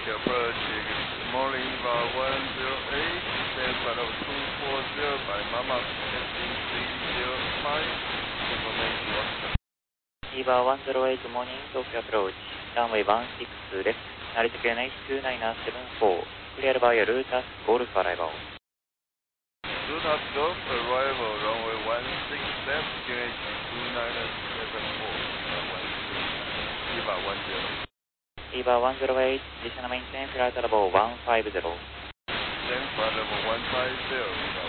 Tokyo approach, good morning, bar 108, stand flight of 240 by Mama, heading 305, information officer. TBAR 108, good morning, Tokyo approach, runway 16 です。成田県 H29774, clear by Lutas Golf arrival. Lutas Golf arrival, runway 16 left, QH 29774, TBAR 10. TBAR 108, additional maintain flight level 150. Then flight level 150.